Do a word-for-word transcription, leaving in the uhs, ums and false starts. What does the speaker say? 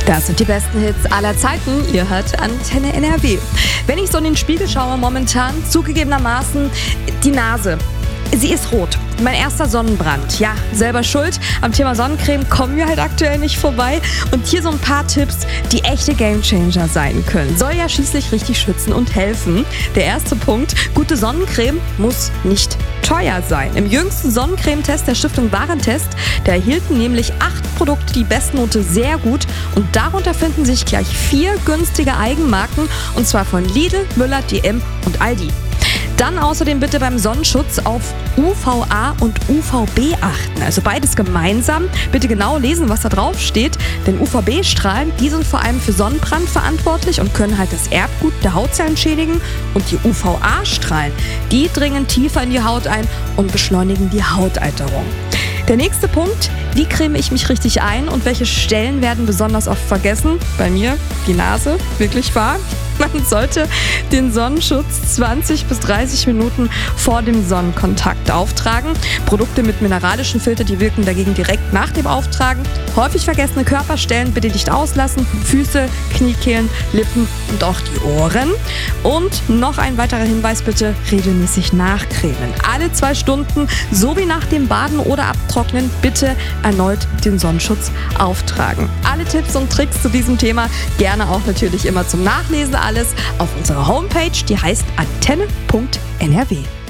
Das sind die besten Hits aller Zeiten. Ihr hört Antenne N R W. Wenn ich so in den Spiegel schaue momentan, zugegebenermaßen die Nase. Sie ist rot. Mein erster Sonnenbrand. Ja, selber schuld. Am Thema Sonnencreme kommen wir halt aktuell nicht vorbei. Und hier so ein paar Tipps, die echte Gamechanger sein können. Soll ja schließlich richtig schützen und helfen. Der erste Punkt, gute Sonnencreme muss nicht teuer sein. Im jüngsten Sonnencremetest der Stiftung Warentest, da erhielten nämlich acht Produkte die Bestnote sehr gut. Und darunter finden sich gleich vier günstige Eigenmarken. Und zwar von Lidl, Müller, D M und Aldi. Dann außerdem bitte beim Sonnenschutz auf U V A und U V B achten. Also beides gemeinsam. Bitte genau lesen, was da drauf steht. Denn U V B-Strahlen, die sind vor allem für Sonnenbrand verantwortlich und können halt das Erbgut der Hautzellen schädigen. Und die U V A-Strahlen, die dringen tiefer in die Haut ein und beschleunigen die Hautalterung. Der nächste Punkt, wie creme ich mich richtig ein und welche Stellen werden besonders oft vergessen? Bei mir die Nase, wirklich wahr. Man sollte den Sonnenschutz zwanzig bis dreißig Minuten vor dem Sonnenkontakt auftragen. Produkte mit mineralischen Filter, die wirken dagegen direkt nach dem Auftragen. Häufig vergessene Körperstellen bitte nicht auslassen. Füße, Kniekehlen, Lippen und auch die Ohren. Und noch ein weiterer Hinweis bitte, regelmäßig nachcremen. Alle zwei Stunden sowie nach dem Baden oder Abtrocknen bitte erneut den Sonnenschutz auftragen. Alle Tipps und Tricks zu diesem Thema gerne auch natürlich immer zum Nachlesen. Alles auf unserer Homepage, die heißt antenne punkt N R W.